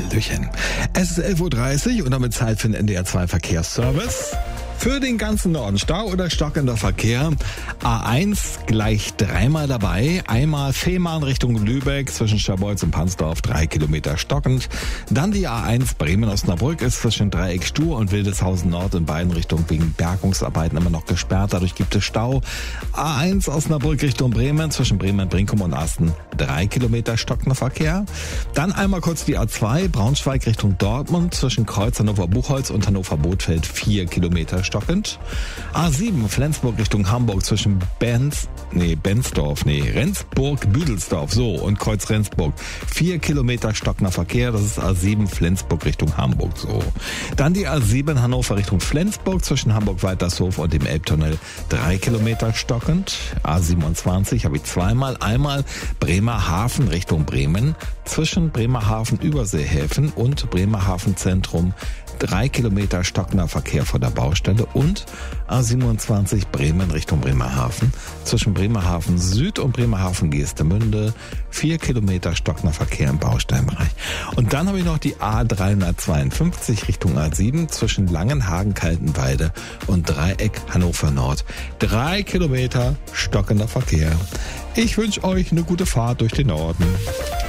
Hallöchen. Es ist 11.30 Uhr und damit Zeit für den NDR 2 Verkehrsservice. Für den ganzen Norden Stau oder stockender Verkehr. A1 gleich dreimal dabei. Einmal Fehmarn Richtung Lübeck zwischen Schabolz und Pansdorf 3 Kilometer stockend. Dann die A1 Bremen-Osnabrück ist zwischen Dreieck Stur und Wildeshausen Nord in beiden Richtungen wegen Bergungsarbeiten immer noch gesperrt. Dadurch gibt es Stau. A1 Osnabrück Richtung Bremen zwischen Bremen-Brinkum und Asten 3 Kilometer stockender Verkehr. Dann einmal kurz die A2 Braunschweig Richtung Dortmund zwischen Kreuz Hannover-Buchholz und Hannover-Bothfeld 4 Kilometer stockend. A7 Flensburg Richtung Hamburg zwischen Rendsburg-Büdelsdorf und Kreuz Rendsburg 4 Kilometer stockender Verkehr. Das ist A7 Flensburg Richtung Hamburg Dann die A7 Hannover Richtung Flensburg zwischen Hamburg-Waltershof und dem Elbtunnel 3 Kilometer stockend. A27 habe ich zweimal. Einmal Bremerhaven Richtung Bremen zwischen Bremerhaven-Überseehäfen und Bremerhaven-Zentrum 3 Kilometer stockender Verkehr vor der Baustelle und A27 Bremen Richtung Bremerhaven zwischen Bremerhaven Süd und Bremerhaven Geestemünde 4 Kilometer stockender Verkehr im Baustellenbereich. Und dann habe ich noch die A352 Richtung A7 zwischen Langenhagen, Kaltenweide und Dreieck Hannover Nord 3 Kilometer stockender Verkehr. Ich wünsche euch eine gute Fahrt durch den Norden.